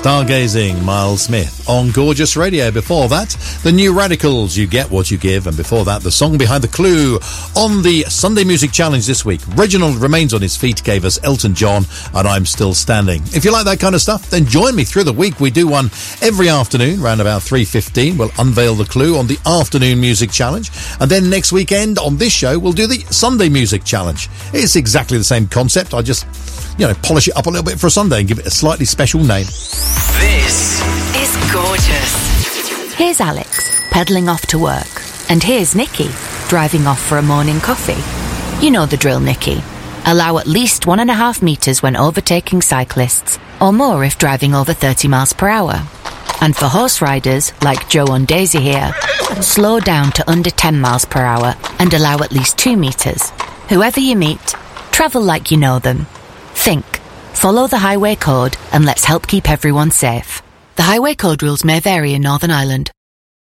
Stargazing, Miles Smith on Gorgeous Radio. Before that, the New Radicals, You Get What You Give. And before that, the song behind the clue on the Sunday Music Challenge this week. Reginald Remains on His Feet gave us Elton John and I'm Still Standing. If you like that kind of stuff, then join me through the week. We do one every afternoon, around about 3:15. We'll unveil the clue on the Afternoon Music Challenge. And then next weekend on this show, we'll do the Sunday Music Challenge. It's exactly the same concept. I just, polish it up a little bit for a Sunday and give it a slightly special name. This is gorgeous. Here's Alex, pedalling off to work. And here's Nikki, driving off for a morning coffee. You know the drill, Nikki. Allow at least 1.5 metres when overtaking cyclists, or more if driving over 30 miles per hour. And for horse riders, like Joe and Daisy here, slow down to under 10 miles per hour and allow at least 2 metres. Whoever you meet, travel like you know them. Think. Follow the highway code and let's help keep everyone safe. The highway code rules may vary in Northern Ireland.